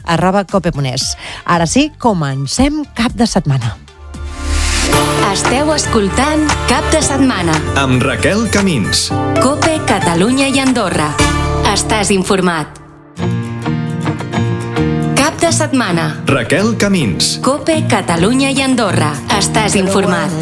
cope.es. Ara sí, comencem cap de setmana. Esteu escoltant Cap de Setmana amb Raquel Camins. Cope, Catalunya i Andorra. Estàs informat. Cap de Setmana. Raquel Camins. Cope, Catalunya i Andorra. Estàs informat.